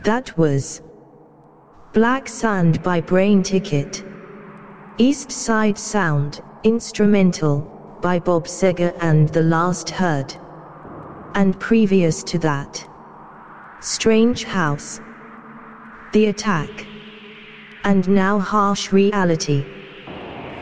That was Black Sand by Brain Ticket. East Side Sound, instrumental, by Bob Seger and The Last Herd. And previous to that, Strange House, The Attack. And now Harsh Reality.